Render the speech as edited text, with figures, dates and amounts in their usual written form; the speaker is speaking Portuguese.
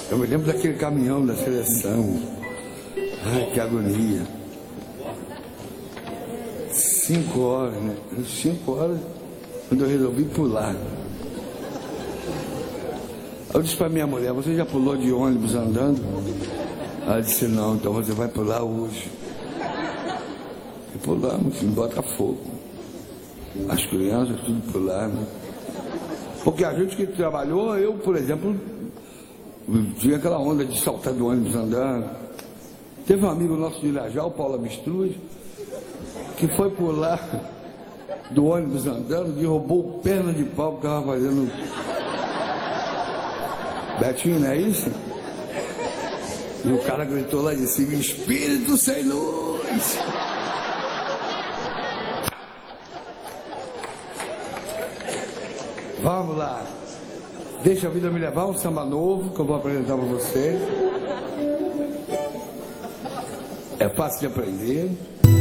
Eu me lembro daquele caminhão da seleção. Ai, que agonia. 5 horas, né? 5 horas, quando eu resolvi pular. Eu disse para minha mulher, você já pulou de ônibus andando? Ela disse, não, então você vai pular hoje. E pulamos em Botafogo. As crianças tudo pularam. Porque a gente que trabalhou, eu, por exemplo, tinha aquela onda de saltar do ônibus andando. Teve um amigo nosso de Irajá, o Paulo Abistruz, que foi pular do ônibus andando, derrubou perna de pau que estava fazendo. Betinho, não é isso? E o cara gritou lá de cima, espírito sem luz! Vamos lá. Deixa a vida me levar, um samba novo que eu vou apresentar para vocês. É fácil de aprender.